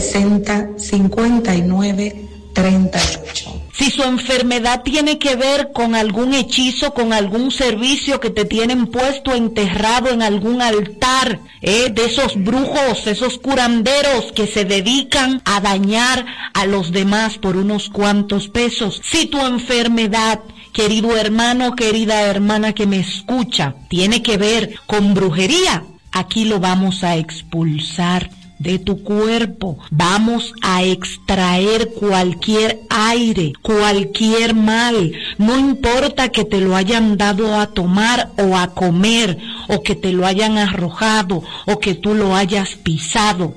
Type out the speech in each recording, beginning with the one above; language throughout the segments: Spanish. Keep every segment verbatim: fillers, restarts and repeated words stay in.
sesenta, cincuenta y nueve, treinta y ocho. Si su enfermedad tiene que ver con algún hechizo, con algún servicio que te tienen puesto enterrado en algún altar, ¿eh? de esos brujos, esos curanderos que se dedican a dañar a los demás por unos cuantos pesos. Si tu enfermedad, querido hermano, querida hermana que me escucha, tiene que ver con brujería, aquí lo vamos a expulsar de tu cuerpo. Vamos a extraer cualquier aire, cualquier mal, no importa que te lo hayan dado a tomar o a comer, o que te lo hayan arrojado, o que tú lo hayas pisado.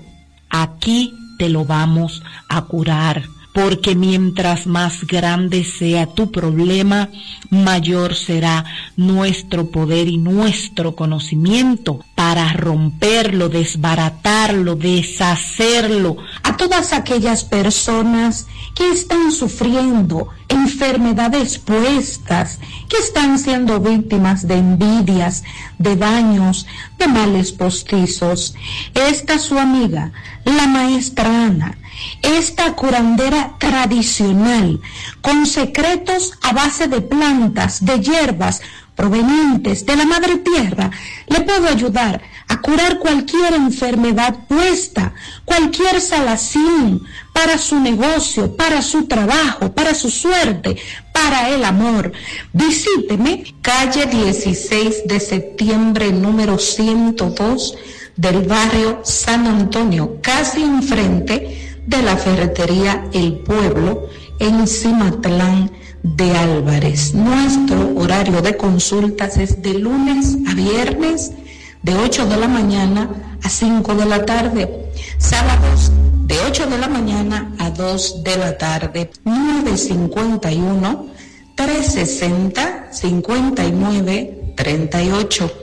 Aquí te lo vamos a curar, porque mientras más grande sea tu problema, mayor será nuestro poder y nuestro conocimiento para romperlo, desbaratarlo, deshacerlo. A todas aquellas personas que están sufriendo enfermedades puestas, que están siendo víctimas de envidias, de daños, de males postizos, esta su amiga, la maestra Ana, esta curandera tradicional, con secretos a base de plantas, de hierbas provenientes de la madre tierra, le puedo ayudar a curar cualquier enfermedad puesta, cualquier salazón para su negocio, para su trabajo, para su suerte, para el amor. Visíteme, calle dieciséis de septiembre, número ciento dos, del barrio San Antonio, casi enfrente de la ferretería El Pueblo, en Cimatlán de Álvarez. Nuestro horario de consultas es de lunes a viernes, de ocho de la mañana a cinco de la tarde, sábados de ocho de la mañana a dos de la tarde. Nueve cincuenta y uno, trescientos sesenta, cincuenta y nueve, treinta y ocho.